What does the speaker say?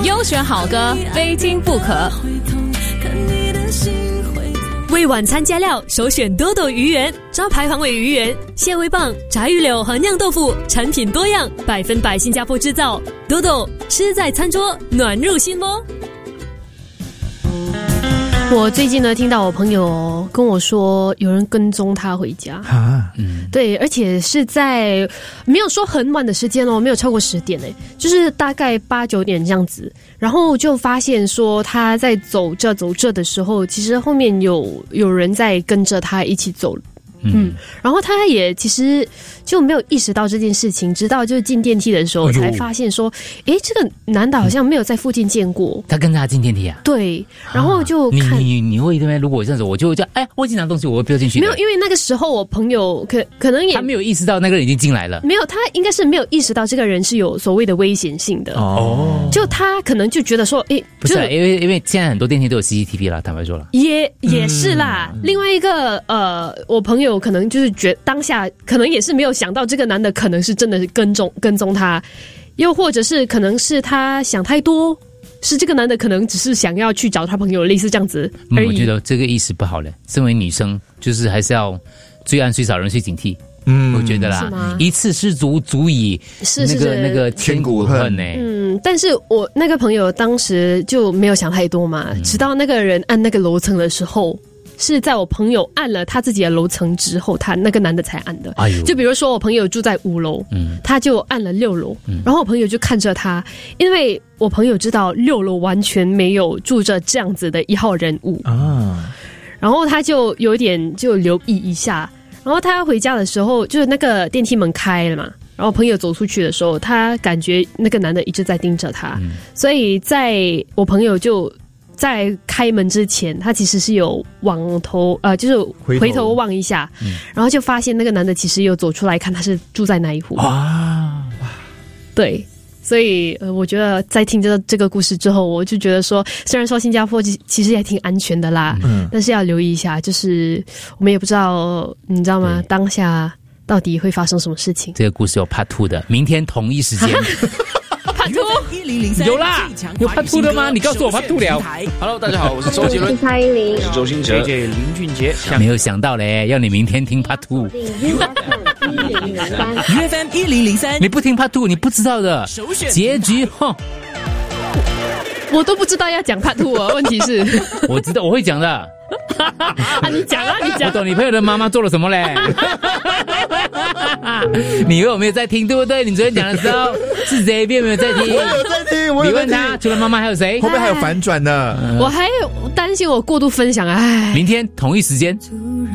优选好歌，非听不可。 为晚餐加料，首选多多鱼圆，招牌黄尾鱼圆、蟹味棒、炸鱼柳和酿豆腐，产品多样，100%新加坡制造。多多吃在餐桌，暖入心窝。我最近呢，听到我朋友跟我说，有人跟踪他回家啊，对，而且是在没有说很晚的时间哦，没有超过10点就是大概8、9点这样子，然后就发现说他在走着的时候，其实后面有人在跟着他一起走。然后他也其实就没有意识到这件事情，直到就是进电梯的时候才发现说，这个男的好像没有在附近见过。 他跟着他进电梯啊？ 对，然后就看你会这边，如果这样子，我就我已经拿东西，我会飙进去。 没有，因为那个时候我朋友可能也他没有意识到那个人已经进来了。 没有，他应该是没有意识到这个人是有所谓的危险性的哦。就他可能就觉得说， 不是，因为现在很多电梯都有 CCTV 啦，坦白说了， 也是啦。另外一个我朋友可能就是当下可能也是没有想到这个男的可能是真的跟踪他，又或者是可能是他想太多，是这个男的可能只是想要去找他朋友，类似这样子而已。 我觉得这个意识不好嘞。身为女生，就是还是要最暗最少人去警惕。我觉得啦，一次失足足以那个千古恨呢。 但是我那个朋友当时就没有想太多嘛，直到那个人按那个楼层的时候。是在我朋友按了他自己的楼层之后，他那个男的才按的。就比如说我朋友住在5楼，他就按了6楼，然后我朋友就看着他，因为我朋友知道6楼完全没有住着这样子的一号人物啊，然后他就有点就留意一下，然后他要回家的时候，就是那个电梯门开了嘛。然后朋友走出去的时候，他感觉那个男的一直在盯着他，所以在我朋友就在开门之前，他其实是有往头就是回头望一下，然后就发现那个男的其实有走出来看他是住在哪一户啊。对，所以我觉得在听这个故事之后，我就觉得说，虽然说新加坡其实也挺安全的啦，但是要留意一下，就是我们也不知道，你知道吗？当下到底会发生什么事情？ 这个故事有 Part 2的，明天同一时间。有啦，有Part 2的吗？你告诉我Part 2了。 Hello， 大家好，我是周杰伦， 蔡依林， 我是周星驰， 林俊杰。 没有想到嘞，要你明天听Part 2。 UFM 1003， 你不听Part 2，你不知道的结局。 我都不知道要讲Part 2啊，问题是我知道我会讲的。 你讲啊，你讲。 我懂你朋友的妈妈做了什么嘞？你以为我没有在听，对不对？你昨天讲的时候是谁没有在听？ 我有在听， 你问他，除了妈妈还有谁？ 后面还有反转呢。 我还担心我过度分享， 明天同一时间。